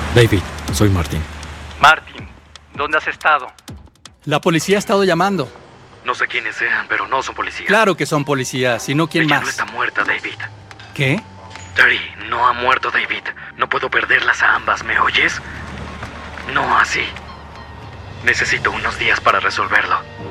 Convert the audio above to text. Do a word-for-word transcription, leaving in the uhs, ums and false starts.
David, soy Martin. Martin, ¿dónde has estado? La policía ha estado llamando. No sé quiénes sean, pero no son policías. Claro que son policías, y no quién Ella más. no está muerta, David. ¿Qué? Terry, no ha muerto, David. No puedo perderlas a ambas, ¿me oyes? No así. Necesito unos días para resolverlo.